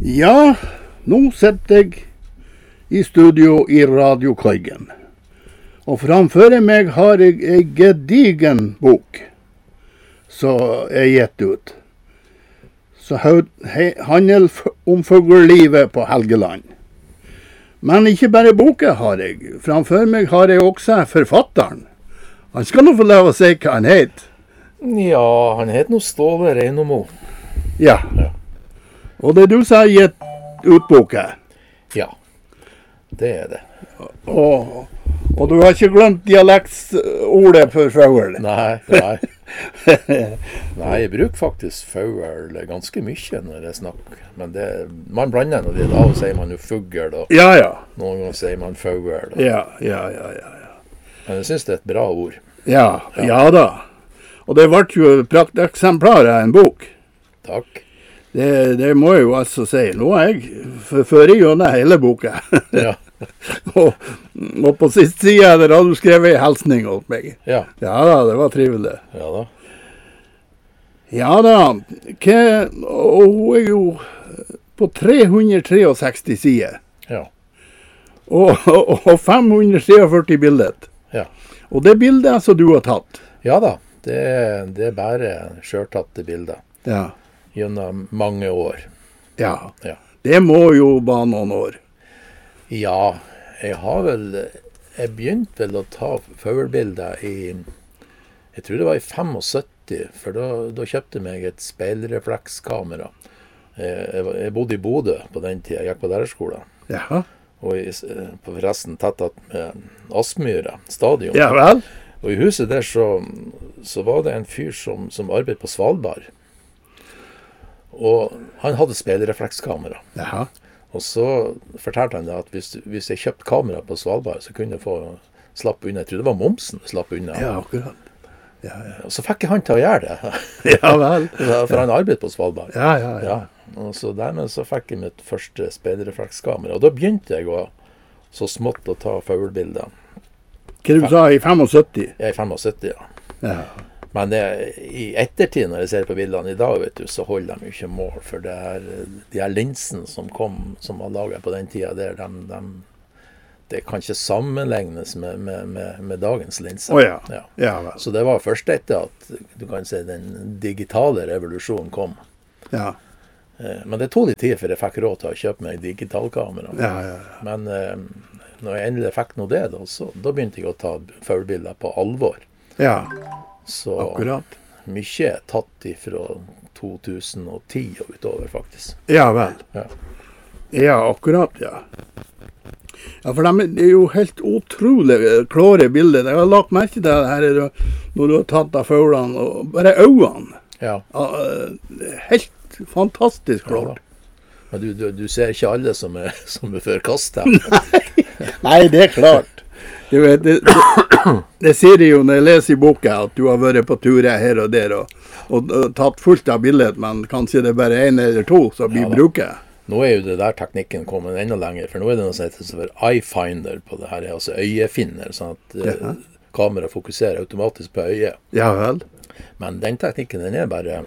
Ja, nå sitter jeg i studio i Radio Kaigen. Og framfor meg har jeg en gedigen bok som er gitt ut. Så handler om fuglelivet på Helgeland. Men ikke bare boka har jeg. Framfor meg har jeg også forfatteren. Han skal nå få lov å si hva han heter. Ja, han heter nå Ståle Reinomo. Ja. Og det er du som har gitt ut boka. Ja, det er det. Og du har ikke glemt dialektsordet for fugl? Nei. Nei, jeg bruker faktisk fugl ganske mye når jeg snakker. Men man blander når det. Da sier man jo fugl, og Ja. noen ganger sier man fugl. Ja. Men jeg synes det er et bra ord. Ja da. Og det ble jo et prakteksemplar av en bok. Takk. Det må jeg jo altså si. Nå er jeg fører gjennom hele boka. Ja. og på siste side der har du skrevet en hilsning åt meg. Ja. Ja da, det var trivelig. Ja da. Ja da. Og hun er jo på 363 sider. Ja. Og 543 bilder. Ja. Og det bildet som du har tatt. Ja da. Det er bare selvtatte bilder. Ja. Gjennom mange år. Ja. Ja. Det må jo bare noen år. Ja, jeg begynte vel å ta fuglbilder jeg tror det var i 75, for da kjøpte jeg meg et speilreflekskamera. Jeg bodde i Bodø på den tiden, jeg gikk på lærerskolen. Ja. Og forresten tett med Aspmyra stadion. Ja vel. Og i huset der så var det en fyr som arbeidet på Svalbard. Og han hadde speilreflekskamera. Jaha. Og så fortalte han at hvis jeg kjøpte kamera på Svalbard, så kunne jeg få slappe unna. Jeg tror det var momsen slappe unna. Ja, akkurat. Ja. Og så fikk jeg han til å gjøre det. Ja vel. For han arbeidet på Svalbard. Ja. Og så dermed så fikk jeg mitt første speilreflekskamera. Og da begynte jeg så smått å ta fuglbilder. Hva du sa i 75? Jeg er i 75, ja. Ja. Men i ettertid, når jeg ser på bildene i dag, vet du, så holder de ikke mål. For de her linsene som var laget på den tida der, det kan ikke sammenlignes med dagens linser. Ja vel. Så det var først etter at du kan si, den digitale revolusjonen kom. Ja. Men det tog litt tid før jeg fikk råd til å kjøpe meg digitalkamera. Ja. Men når jeg endelig fikk noe det, da begynte jeg å ta fuglbilder på alvor. Ja. Så akkurat. mye er tatt fra 2010 og utover, faktisk. Ja vel. Ja, akkurat, ja. Ja, for det er jo helt utrolig klare bilder. Jeg har lagt merke til det her når du har tatt av fuglene, og bare øynene. Ja. Helt fantastisk klart. Ja, men du ser ikke alle som er før kastet. Nei, det er klart. Du vet, det sier jo når jeg leser i boka at du har vært på turer her og der og tatt fullt av bilder, men kanskje det er bare en eller to som blir bruket. Nå er jo det der teknikken kommet enda lenger, for nå er det noe som heter for eye-finder på det her, altså øyefinner, sånn at kamera fokuserer automatisk på øyet. Ja vel. Men den teknikken, den er bare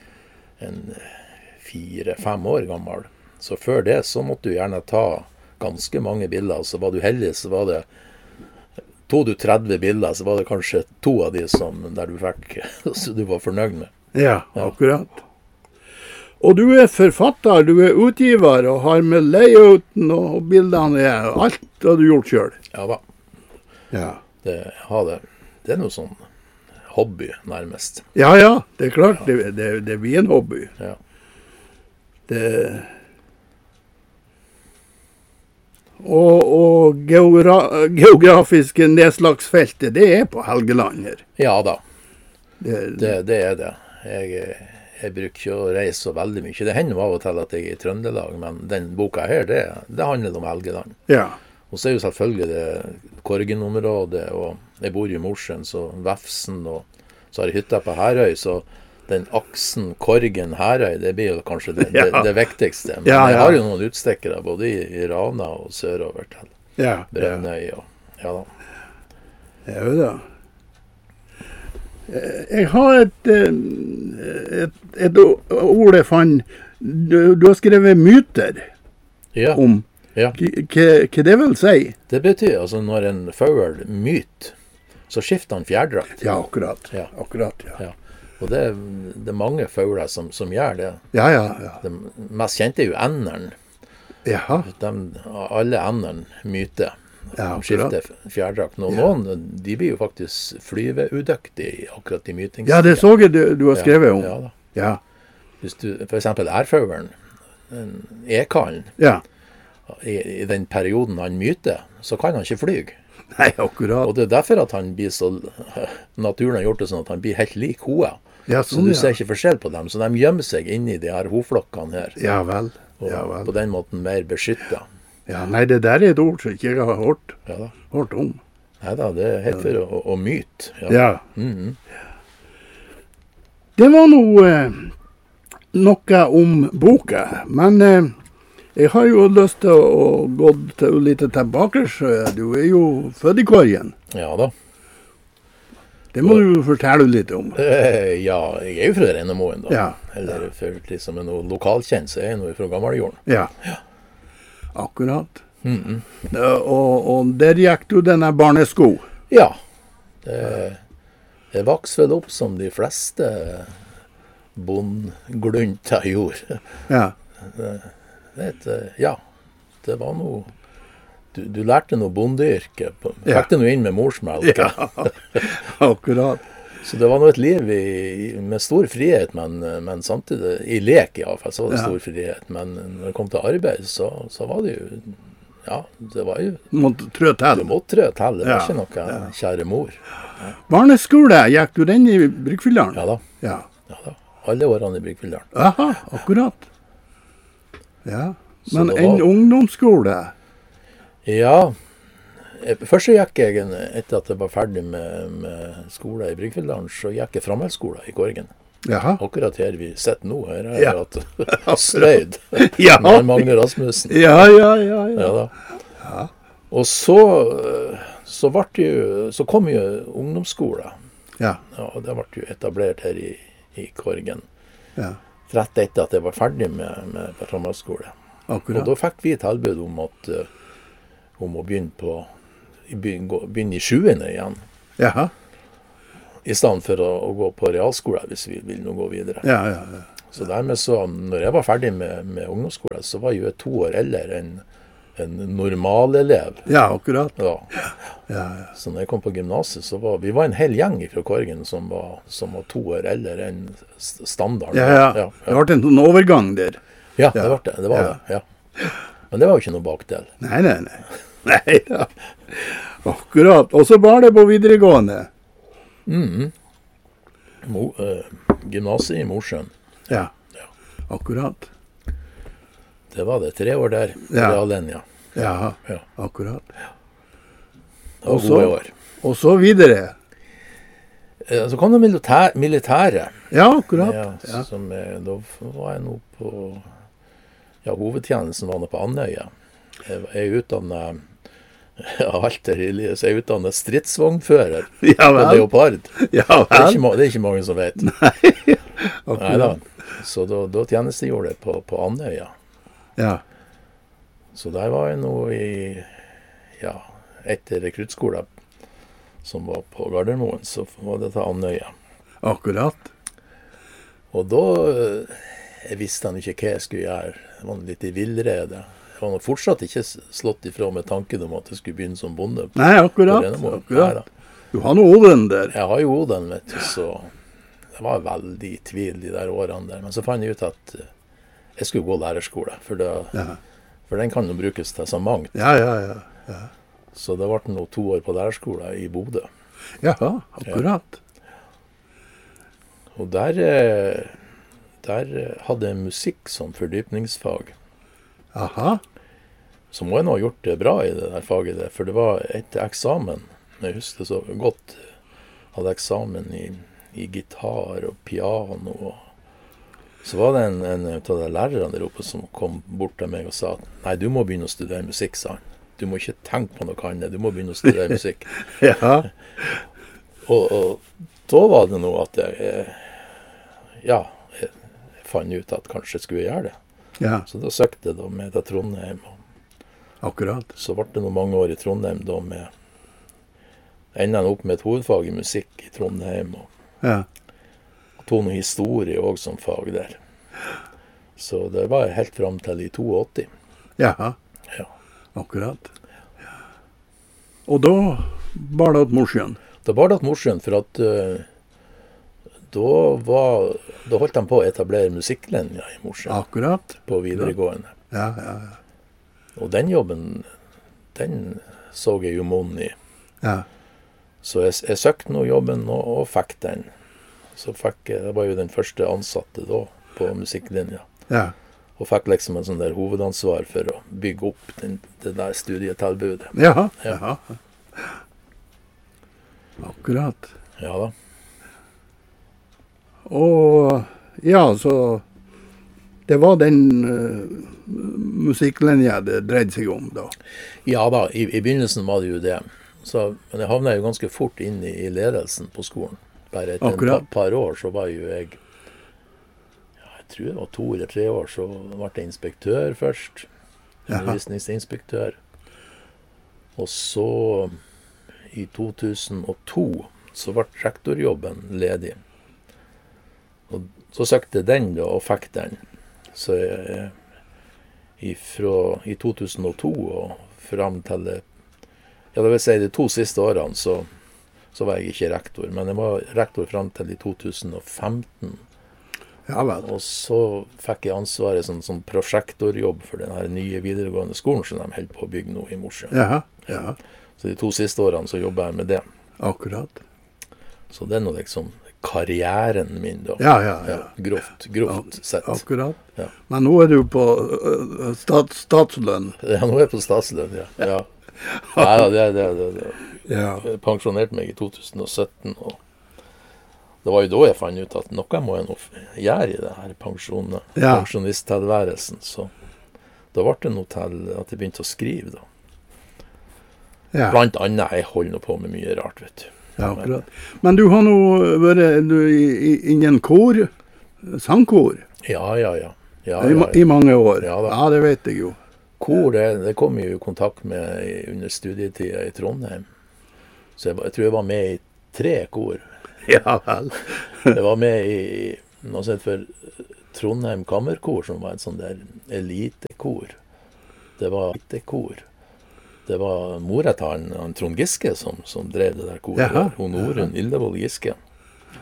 4-5 år gammel. Så før det så måtte du gjerne ta ganske mange bilder, så var du heldig, så var det tog du 30 bilder, så var det kanskje 2 av de der du fikk, så du var fornøyd med. Ja, akkurat. Og du er forfatter, du er utgiver, og har med layouten og bildene, alt har du gjort selv. Ja da. Ja. Det er noe sånn hobby, nærmest. Ja, det er klart, det blir en hobby. Ja. Og geografiske nedslagsfeltet, det er på Helgeland her. Ja da, det er det. Jeg bruker ikke å reise så veldig mye. Det hender av og til at jeg er i Trøndelag, men den boka her, det handler om Helgeland. Ja. Og så er jo selvfølgelig det Korgen-området, og jeg bor i Mosjøen, så Vefsen, og så har jeg hytta på Herøy, så den aksen Korgen-Herøy, det blir jo kanskje det viktigste. Men jeg har jo noen utstikkere, både i Rana og sørover til Brønnøy. Ja da. Ja da. Jeg har et ord jeg fant du har skrevet myter om hva det vil si. Det betyr altså når en fugl myter, så skifter han fjærdrakt. Ja, akkurat. Ja. Og det er mange fugler som gjør det. Ja. Det mest kjente er jo enderen. Ja. Alle enderen myter. Ja, de skifter fjærdrakt. Noen de blir jo faktisk flyveudyktige akkurat i mytings. Ja, det så jeg du har skrevet om. Ja da. Ja. Hvis du, for eksempel ærfuglen, ekallen, i den perioden han myter, så kan han ikke flyge. Nei, akkurat. Og det er derfor at han blir så, naturen har gjort det sånn at han blir helt lik hoa. Ja, så du ser ikke forskjell på dem, så de gjemmer seg inni de her hoflokkene her. Ja vel. Og på den måten mer beskyttet. Ja, nei, det der er et ord som jeg ikke har hørt om. Neida, det er helt for å myte. Ja. Det var noe om boka, men jeg har jo lyst til å gå litt tilbake. Du er jo født i Korgen. Ja da. Det må du fortelle litt om. Ja, jeg er jo fra Rennemoen da. Ja. Eller for liksom noe lokalkjent, så er jeg noe fra Gammeljorden. Ja, akkurat. Og der gikk du denne barnesko. Ja, det vokste vel opp som de fleste bondglunter gjorde. Ja. Det var noe... Du lærte noe bondeyrke. Fikk det noe inn med morsmelk. Ja, akkurat. Så det var noe et liv med stor frihet, men samtidig, i lek i hvert fall, så var det stor frihet. Men når det kom til arbeid, så var det jo... Ja, det var jo... Du måtte trø til. Du måtte trø til, det var ikke noe kjære mor. Ja. Barneskole, gikk du den i Bryggfylldalen? Ja da. Ja da. Alle årene i Bryggfylldalen. Aha, akkurat. Ja, men en ungdomsskole? Ja, først så gikk jeg, etter at jeg var ferdig med skole i Bryggfylldalen, så gikk jeg Framhaldsskolen i Korgen. Jaha. Akkurat her vi sitter nå, her har jeg hatt sløyd med Magne Rasmussen. Ja da. Og så kom jo ungdomsskolen. Ja. Og det ble jo etablert her i Korgen. Ja. Rett etter at jeg var ferdig med Framhaldsskolen. Akkurat. Og da fikk vi tilbud om å begynne i 7. igjen. Jaha. I stedet for å gå på realskole, hvis vi vil nå gå videre. Ja. Så dermed så, når jeg var ferdig med ungdomsskolen, så var jeg 2 år eldre enn en normalelev. Ja, akkurat. Ja. Så når jeg kom på gymnaset, så var vi en hel gjeng fra Korgen som var 2 år eldre enn standard. Ja. Det ble en sånn overgang der. Ja, det var det. Ja. Men det var jo ikke noe bakdel. Nei da. Akkurat. Og så var det på videregående. Gymnaset i Mosjøen. Ja, akkurat. Det var det 3 år der. Reallinja. Ja, akkurat. Det var gode år. Og så videre. Så kom det militære. Ja, akkurat. Ja. Da var jeg nå på... Ja, hovedtjenesten var nå på Andøya. Jeg er utdannet... Alter i livet, så jeg er utdannet stridsvognfører på Leopard. Ja, det er ikke mange som vet. Nei da. Så da tjenestegjorde jeg på Andøya. Ja. Så der var jeg nå etter rekruttskolen som var på Gardermoen, så var det til Andøya. Akkurat. Og da jeg visste han ikke hva jeg skulle gjøre. Det var litt i villrede. Jeg var fortsatt ikke slått ifra med tanken om at jeg skulle begynne som bonde. Nei, akkurat. Du har noe odelen der. Jeg har jo odelen, vet du, så det var veldig tvil de der årene der. Men så fant jeg ut at jeg skulle gå lærerskole, for den kan jo brukes til så mangt. Ja. Så det ble nå 2 år på lærerskole i Bodø. Jaha, akkurat. Og der hadde jeg musikk som fordypningsfag. Aha. Så må jeg nå ha gjort det bra i det der faget der, for det var etter eksamen. Jeg husker så godt. Hadde eksamen i gitar og piano. Så var det en av de lærerne der oppe som kom bort til meg og sa nei, du må begynne å studere musikk, sa han. Du må ikke tenke på noe annet, du må begynne å studere musikk. Ja. Og da var det noe at jeg fant ut at kanskje skulle jeg gjøre det. Ja. Så da søkte jeg da med til Trondheim. Akkurat. Så ble det noen mange år i Trondheim da med enda opp med et hovedfag i musikk i Trondheim. Og tog noe historie også som fag der. Så det var helt frem til i 82. Jaha. Ja. Akkurat. Og da bar det at Mosjøen? Da bar det at Mosjøen, for at da holdt de på å etablere musikklinja i Mosjøen. Akkurat. På videregående. Ja. Og den jobben, den så jeg jo monn i. Ja. Så jeg søkte nå jobben og fikk den. Så jeg var jo den første ansatte da på musikklinja. Ja. Og fikk liksom en sånn der hovedansvar for å bygge opp det der studietilbudet. Jaha. Akkurat. Ja da. Og ja, så det var den musikklinja det dreide seg om da. Ja da, i begynnelsen var det jo det. Men jeg havnet jo ganske fort inn i ledelsen på skolen. Bare etter et par år så var jo jeg tror det var 2 eller 3 år, så ble jeg inspektør først. Undervisningsinspektør. Og så, i 2002, så ble rektorjobben ledig. Og så søkte jeg den da, og fikk den. Så i 2002 og frem til det vil si de 2 siste årene, så var jeg ikke rektor. Men jeg var rektor frem til i 2015. Ja vel. Og så fikk jeg ansvaret sånn prosjektorjobb for den her nye videregående skolen som de holder på å bygge nå i Mosjøen. Ja. Så de 2 siste årene så jobbet jeg med det. Akkurat. Så det er nå liksom karrieren min da. Ja. Grovt sett. Akkurat. Ja. Men nå er du på statslønn. Ja, nå er jeg på statslønn, ja. Nei, det. Jeg pensjonerte meg i 2017, og det var jo da jeg fant ut at noe må jeg nå gjøre i det her pensjonisttilværelsen. Så da ble det noe til at jeg begynte å skrive da. Ja. Blant annet, jeg holder nå på med mye rart, vet du. Ja, akkurat. Men du har nå vært innen kor, sangkor? Ja. I mange år? Ja, det vet jeg jo. Kor, det kom jeg jo i kontakt med under studietiden i Trondheim. Så jeg tror jeg var med i 3 kor. Ja vel. Jeg var med i noe som heter for Trondheim Kammerkor, som var en sånn der elitekor. Det var mora til han Trond Giske som drev det der koret. Hun Norunn Ildevold Giske.